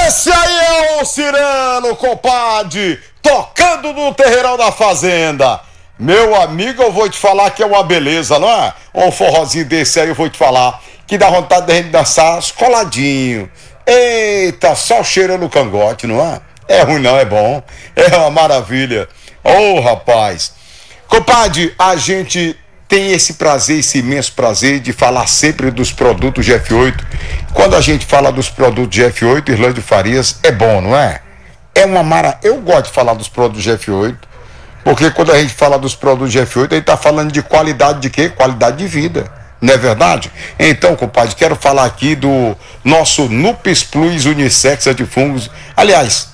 Esse aí é o Cirano, compadre, tocando no terreirão da fazenda. Meu amigo, eu vou te falar que é uma beleza, não é? Um forrozinho desse aí eu vou te falar, que dá vontade de a gente dançar coladinho. Eita, só cheirando o cangote, não é? É ruim não, é bom. É uma maravilha. Ô, rapaz. Compadre, a gente tem esse prazer, esse imenso prazer de falar sempre dos produtos GF8. Quando a gente fala dos produtos GF8, Irlande Farias, é bom, não é? É uma maravilha. Eu gosto de falar dos produtos GF8, porque quando a gente fala dos produtos GF8, a gente está falando de qualidade de quê? Qualidade de vida. Não é verdade? Então, compadre, quero falar aqui do nosso Nupes Plus Unissex Antifungos. Aliás,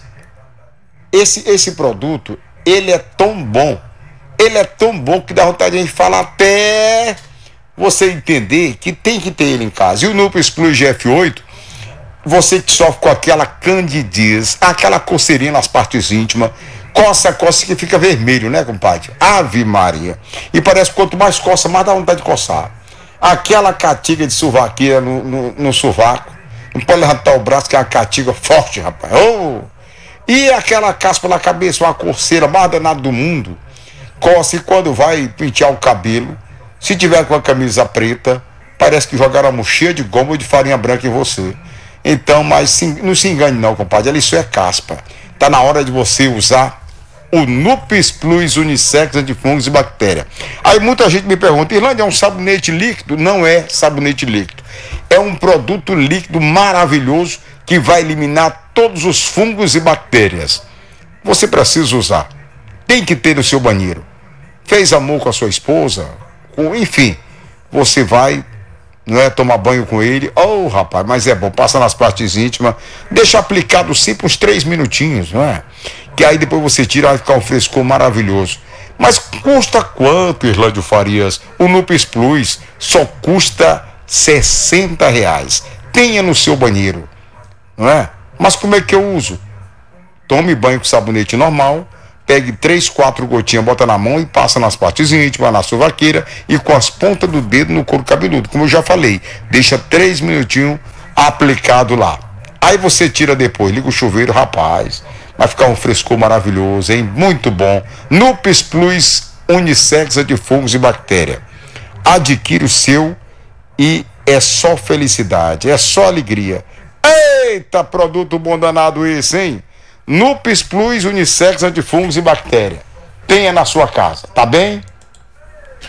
esse produto, ele é tão bom. Ele é tão bom que dá vontade de a gente falar até você entender que tem que ter ele em casa. E o Nupes Plus GF8, você que sofre com aquela candidez, aquela coceirinha nas partes íntimas, coça que fica vermelho, né, compadre? Ave Maria. E parece que quanto mais coça, mais dá vontade de coçar. Aquela catiga de sovaqueira no sovaco. Não pode levantar o braço, que é uma catiga forte, rapaz. Oh! E aquela caspa na cabeça, uma coceira mais danada do mundo. Coça, e quando vai pentear o cabelo, se tiver com a camisa preta, parece que jogaram uma cheia de goma ou de farinha branca em você. Então, mas não se engane não, compadre, isso é caspa. Tá na hora de você usar o Nupes Plus Unissex Antifungos e Bactéria. Aí muita gente me pergunta, Irlande, é um sabonete líquido? Não é sabonete líquido. É um produto líquido maravilhoso que vai eliminar todos os fungos e bactérias. Você precisa usar. Tem que ter no seu banheiro. Fez amor com a sua esposa, enfim, você vai, não é, tomar banho com ele. Oh, rapaz, mas é bom, passa nas partes íntimas, deixa aplicado sempre uns 3 minutinhos, não é? Que aí depois você tira, vai ficar um frescor maravilhoso. Mas custa quanto, Irlande Farias? O Nupes Plus só custa R$60. Tenha no seu banheiro, não é? Mas como é que eu uso? Tome banho com sabonete normal, pegue 3, 4 gotinhas, bota na mão e passa nas partes íntimas, na sovaqueira e com as pontas do dedo no couro cabeludo. Como eu já falei, deixa 3 minutinhos aplicado lá. Aí você tira depois, liga o chuveiro, rapaz, vai ficar um frescor maravilhoso, hein? Muito bom. Nupes Plus Unissex Antifungos e Bactéria. Adquire o seu e é só felicidade, é só alegria. Eita, produto bom danado esse, hein? Nupes Plus Unissex Antifungos e Bactéria. Tenha na sua casa, tá bem?